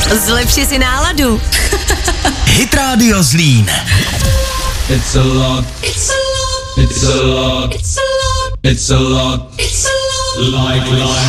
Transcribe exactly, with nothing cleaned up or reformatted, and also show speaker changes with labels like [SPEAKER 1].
[SPEAKER 1] Zlepši si náladu.
[SPEAKER 2] Hit Radio Zlín.
[SPEAKER 3] It's a lot. It's a lot. It's a lot. It's a lot. It's a lot. It's a lot. Like, like.